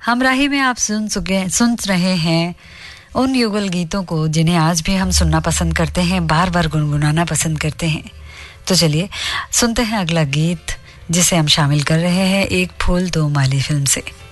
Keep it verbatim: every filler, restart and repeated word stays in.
हमराही में आप सुन चुके सुन रहे हैं उन युगल गीतों को जिन्हें आज भी हम सुनना पसंद करते हैं, बार बार गुनगुनाना पसंद करते हैं। तो चलिए सुनते हैं अगला गीत जिसे हम शामिल कर रहे हैं एक फूल दो माली फिल्म से।